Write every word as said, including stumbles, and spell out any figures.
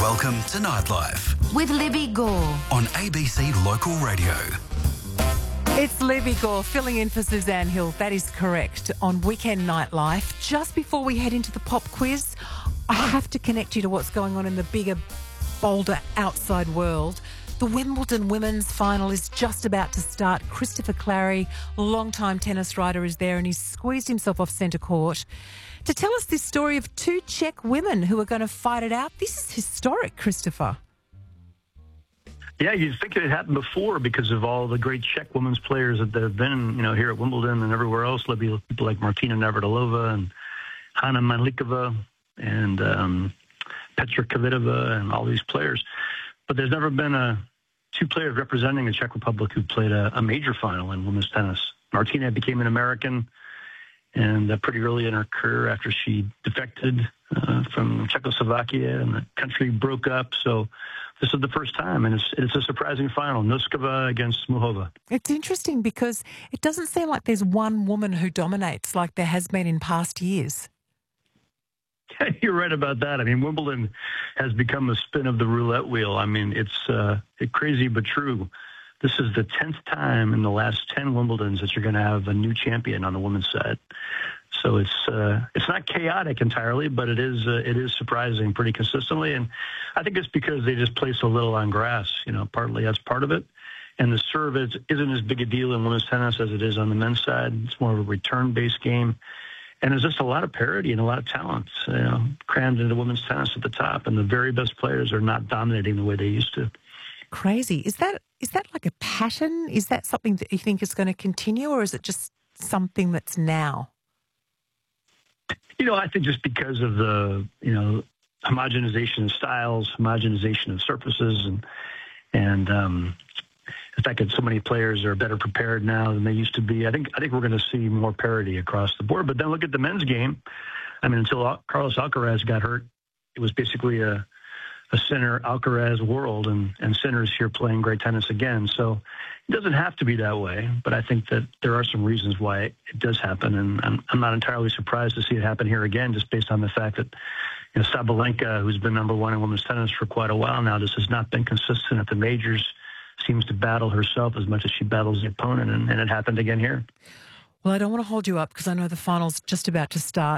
Welcome to Nightlife with Libby Gore on A B C Local Radio. It's Libby Gore filling in for Suzanne Hill. That is correct. On Weekend Nightlife, just before we head into the pop quiz, I have to connect you to what's going on in the bigger, bolder outside world. The Wimbledon women's final is just about to start. Christopher Clarey, longtime tennis writer, is there and he's squeezed himself off centre court to tell us this story of two Czech women who are going to fight it out. This is historic, Christopher. Yeah, you'd think it had happened before because of all the great Czech women's players that have been, you know, here at Wimbledon and everywhere else. There'll be people like Martina Navratilova and Hanna Mandlikova and um, Petra Kvitova and all these players. But there's never been a two players representing the Czech Republic who played a, a major final in women's tennis. Martina became an American and uh, pretty early in her career after she defected uh, from Czechoslovakia and the country broke up. So this is the first time, and it's, it's a surprising final. Noskova against Smuhova. It's interesting because it doesn't seem like there's one woman who dominates like there has been in past years. You're right about that. I mean, Wimbledon has become a spin of the roulette wheel. I mean, it's uh, it's crazy but true. This is the tenth time in the last ten Wimbledons that you're going to have a new champion on the women's side. So it's uh, it's not chaotic entirely, but it is uh, it is surprising pretty consistently. And I think it's because they just play so little on grass. You know, partly that's part of it. And the serve is, isn't as big a deal in women's tennis as it is on the men's side. It's more of a return-based game. And there's just a lot of parity and a lot of talent, you know, crammed into women's tennis at the top. And the very best players are not dominating the way they used to. Crazy. Is that is that like a pattern? Is that something that you think is going to continue, or is it just something that's now? You know, I think just because of the, you know, homogenization of styles, homogenization of surfaces, and and um, the fact that so many players are better prepared now than they used to be. I think I think we're going to see more parity across the board. But then look at the men's game. I mean, until Al- Carlos Alcaraz got hurt, it was basically a a center Alcaraz world, and, and centers here playing great tennis again. So it doesn't have to be that way, but I think that there are some reasons why it, it does happen, and I'm, I'm not entirely surprised to see it happen here again, just based on the fact that, you know, Sabalenka, who's been number one in women's tennis for quite a while now, just has not been consistent at the majors, seems to battle herself as much as she battles the opponent, and, and it happened again here. Well, I don't want to hold you up because I know the final's just about to start.